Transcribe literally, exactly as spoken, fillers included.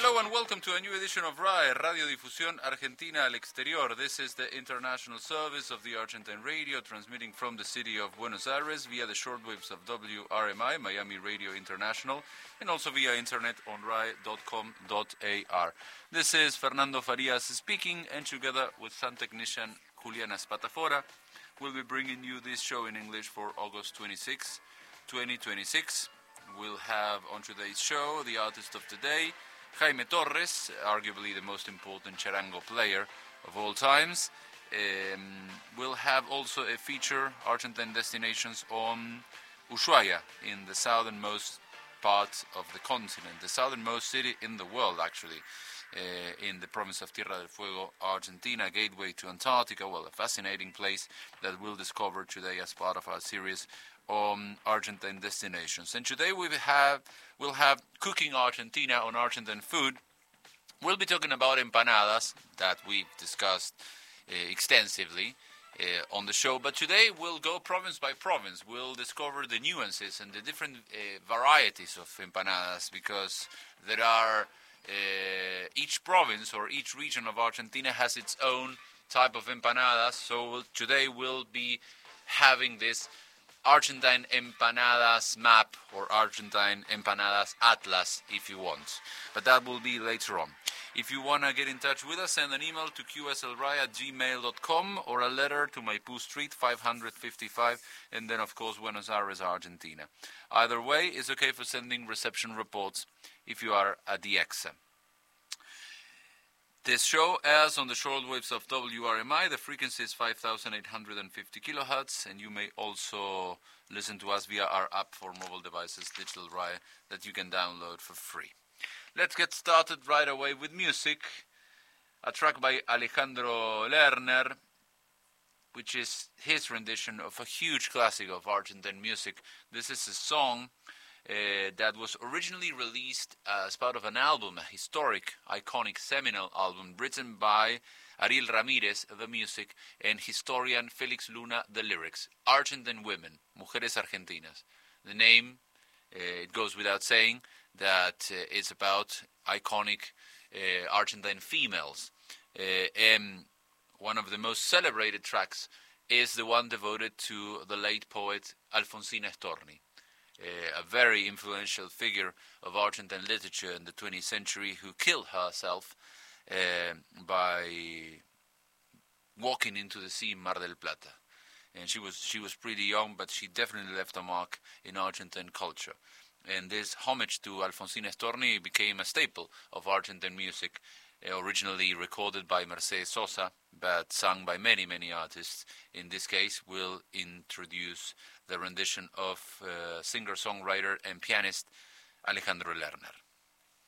Hello and welcome to a new edition of R A E, Radio Difusión Argentina al Exterior. This is the international service of the Argentine radio, transmitting from the city of Buenos Aires via the shortwaves of W R M I, Miami Radio International, and also via internet on R A E dot com dot A R. This is Fernando Farias speaking, and together with sound technician Juliana Spatafora, we'll be bringing you this show in English for August twenty-sixth, twenty twenty-six. We'll have on today's show the artist of today, Jaime Torres, arguably the most important charango player of all times. Um, we'll have also a feature, Argentine destinations, on Ushuaia, in the southernmost part of the continent, the southernmost city in the world, actually, uh, in the province of Tierra del Fuego, Argentina, gateway to Antarctica. Well, a fascinating place that we'll discover today as part of our series on Argentine destinations. And today we have we'll have Cooking Argentina on Argentine food. We'll be talking about empanadas that we've discussed uh, extensively uh, on the show, but today we'll go province by province. We'll discover the nuances and the different uh, varieties of empanadas, because there are uh, each province or each region of Argentina has its own type of empanadas. So we'll, today we'll be having this Argentine empanadas map, or Argentine empanadas atlas, if you want. But that will be later on. If you want to get in touch with us, send an email to q s l r a at gmail dot com or a letter to Maipú Street five fifty-five, and then of course Buenos Aires, Argentina. Either way is okay for sending reception reports if you are at the E X A. This show airs on the shortwaves of W R M I. The frequency is five thousand eight hundred fifty kilohertz, and you may also listen to us via our app for mobile devices, Digital R A E, that you can download for free. Let's get started right away with music. A track by Alejandro Lerner, which is his rendition of a huge classic of Argentine music. This is a song Uh, that was originally released as part of an album, a historic, iconic, seminal album written by Ariel Ramírez, the music, and historian Felix Luna, the lyrics. Argentine Women, Mujeres Argentinas. The name, uh, it goes without saying, that uh, it's about iconic uh, Argentine females. Uh, and one of the most celebrated tracks is the one devoted to the late poet Alfonsina Storni. Uh, a very influential figure of Argentine literature in the twentieth century, who killed herself uh, by walking into the sea in Mar del Plata. And she was she was pretty young, but she definitely left a mark in Argentine culture. And this homage to Alfonsina Storni became a staple of Argentine music, uh, originally recorded by Mercedes Sosa, but sung by many, many artists. In this case, we'll introduce the rendition of uh, singer-songwriter and pianist Alejandro Lerner.